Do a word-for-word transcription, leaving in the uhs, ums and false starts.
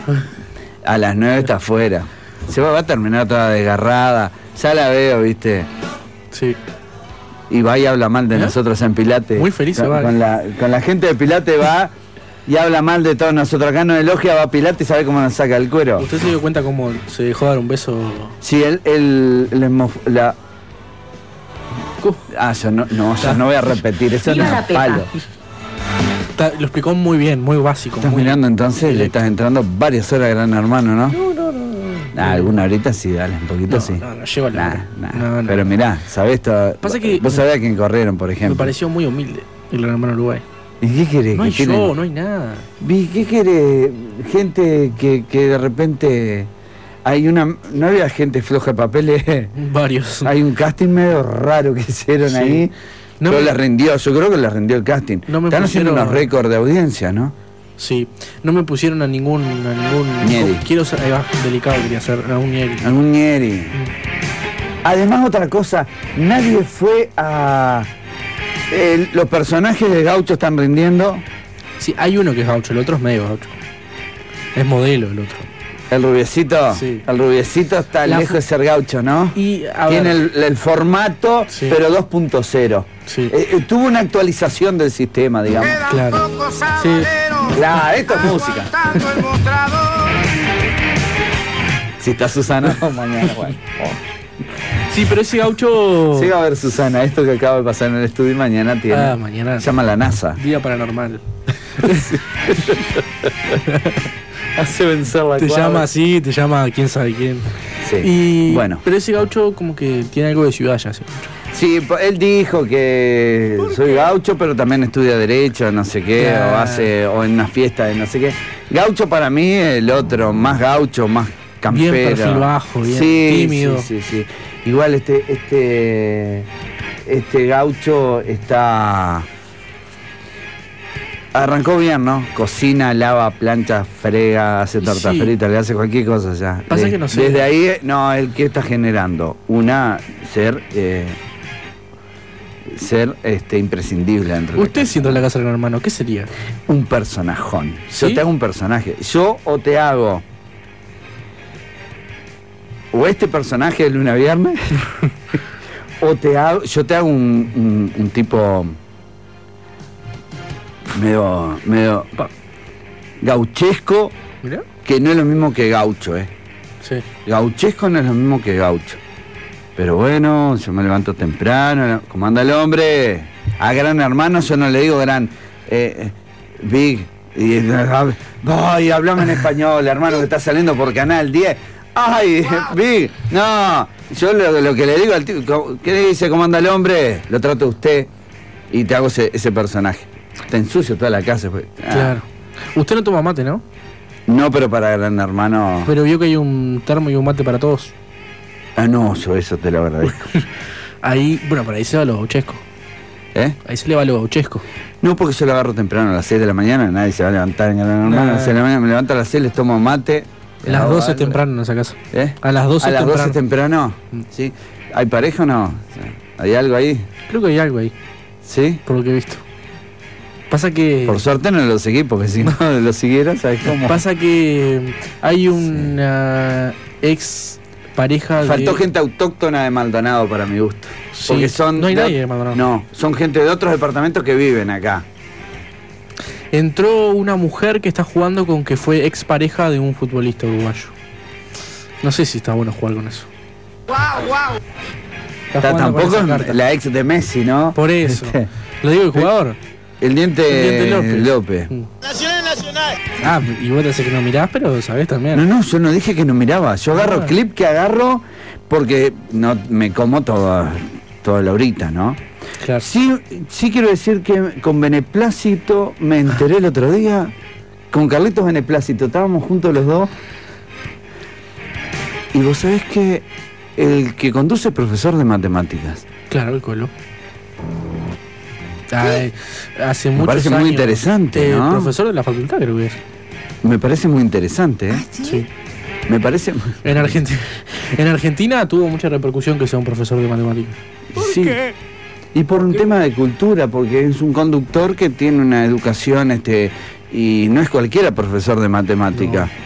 A las nueve está afuera. Se va, va a terminar toda desgarrada. Ya la veo, ¿viste? Sí. Y va y habla mal de ¿Eh? nosotros en Pilates. Muy feliz con, se va. Con la, con la gente de Pilates va y habla mal de todos nosotros. Acá nos elogia, va a Pilates y sabe cómo nos saca el cuero. ¿Usted se dio cuenta cómo se dejó dar un beso? Sí, él... él, él, él la... Ah, yo no, no, yo no voy a repetir, eso no es palo. Está, lo explicó muy bien, muy básico. ¿Estás muy mirando entonces? Le estás entrando varias horas a Gran Hermano, ¿no? No, no, no. Ah, alguna horita sí, dale, un poquito no, sí. No, no, llego a la hora. Nah, nah. No, no. Pero mirá, ¿sabés todo? Pasa que vos sabés a quién corrieron, por ejemplo. Me pareció muy humilde el Gran Hermano Uruguay. ¿Y qué querés? No hay show, tienen... no hay nada. ¿Qué quiere? Gente que, que de repente... Hay una... ¿No había gente floja de papeles? Varios. Hay un casting medio raro que hicieron sí. ahí. No pero me... les rindió, yo creo que les rindió el casting. No me Están pusieron... haciendo unos récords de audiencia, ¿no? Sí, no me pusieron a ningún... A ningún Nieri. Quiero ser... Ahí va, delicado quería hacer, a un Nieri. A un Nieri. Mm. Además, otra cosa, nadie fue a... El, los personajes de Gaucho están rindiendo. Sí, hay uno que es Gaucho, el otro es medio Gaucho. Es modelo el otro. El rubiecito, sí. el rubiecito está la lejos de ser Gaucho, ¿no? Y, Tiene el, el formato, sí. pero dos punto cero. Sí. Eh, tuvo una actualización del sistema, digamos. Claro. Sí. Claro, esto es música. Si está Susana, oh, mañana, bueno. Oh. Sí, pero ese Gaucho... Sí, va a ver, Susana, esto que acaba de pasar en el estudio mañana tiene... Ah, mañana. Se llama la NASA. Día paranormal. Hace vencer la Te cuadra. llama así, te llama quién sabe quién. Sí. Y, bueno. Pero ese Gaucho como que tiene algo de ciudad ya, ese Gaucho. Sí, él dijo que soy Gaucho, pero también estudia Derecho, no sé qué, claro. o hace, o en una fiesta de no sé qué. Gaucho para mí el otro, más Gaucho, más campero. Bien perfil bajo, bien sí, tímido. Sí, sí, sí. Igual este, este, este Gaucho está... Arrancó bien, ¿no? Cocina, lava, plancha, frega, hace torta sí. frita, le hace cualquier cosa ya. Pasa de, que no sé. Desde ahí, no, el que está generando una ser eh, ser este imprescindible entre Usted siendo la casa del Gran Hermano, ¿qué sería? Un personajón. ¿Sí? Yo te hago un personaje. Yo o te hago o este personaje de Luna Viernes o te hago, yo te hago un, un, un tipo medio, medio gauchesco. ¿Mirá? Que no es lo mismo que gaucho, eh. Sí. Gauchesco no es lo mismo que gaucho. Pero bueno, yo me levanto temprano, ¿cómo anda el hombre? A Gran Hermano yo no le digo gran eh, Big y ay, hablame en español, hermano, que está saliendo por Canal diez. Ay, wow. Big, no, yo lo, lo que le digo al tío, ¿qué le dice? ¿Cómo anda el hombre? Lo trato a usted y te hago ese, ese personaje. Te ensucio toda la casa. Pues. Ah. Claro. Usted no toma mate, ¿no? No, pero para Gran Hermano... Pero vio que hay un termo y un mate para todos. Ah, no, yo eso te lo agradezco. Ahí, bueno, por ahí se va lo gauchesco. ¿Eh? Ahí se le va lo gauchesco. No, porque yo lo agarro temprano a las seis de la mañana, nadie se va a levantar en Gran Hermano. A las seis de la mañana me levanto a las seis, les tomo mate. A las doce es temprano en esa casa. ¿Eh? A las doce ¿A las temprano. doce temprano? Sí. ¿Hay pareja o no? ¿Hay algo ahí? Creo que hay algo ahí. ¿Sí? Por lo que he visto. Pasa que... Por suerte no lo seguí, porque si no lo siguiera, ¿sabes cómo? Pasa que hay una sí. ex pareja de... Faltó gente autóctona de Maldonado para mi gusto. Sí. Porque son... No hay de... nadie de Maldonado. No, son gente de otros departamentos que viven acá. Entró una mujer que está jugando con que fue ex pareja de un futbolista uruguayo. No sé si está bueno jugar con eso. ¡Wow, wow! Está tampoco la ex de Messi, ¿no? Por eso. Lo digo el jugador. El diente, el diente López. López. Mm. Nacional, nacional. Ah, y vos te haces que no mirás, pero sabés también. No, no, yo no dije que no miraba. Yo agarro ah. clip que agarro porque no me como toda, toda la horita, ¿no? Claro. Sí, sí quiero decir que con Beneplácito me enteré el otro día. Con Carlitos Beneplácito, estábamos juntos los dos. Y vos sabés que el que conduce es profesor de matemáticas. Claro, el Colo. Ay, hace muchos me parece años, muy interesante, eh, ¿no? Profesor de la facultad, creo que es. Me parece muy interesante, ¿eh? Sí. Me parece... En Argentina, en Argentina tuvo mucha repercusión que sea un profesor de matemáticas. ¿Por sí. qué? Y por un tema de cultura, porque es un conductor que tiene una educación, este, y no es cualquiera profesor de matemática. No.